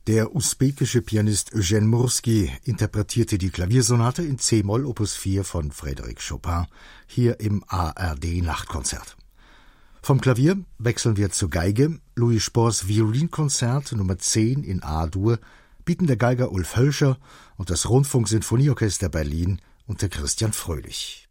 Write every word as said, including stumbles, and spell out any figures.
Der usbekische Pianist Eugen Mursky interpretierte die Klaviersonate in C-Moll Opus vier von Frédéric Chopin, hier im A R D-Nachtkonzert. Vom Klavier wechseln wir zur Geige. Louis Spohrs Violinkonzert Nummer zehn in A-Dur bieten der Geiger Ulf Hölscher und das Rundfunksinfonieorchester Berlin unter Christian Fröhlich.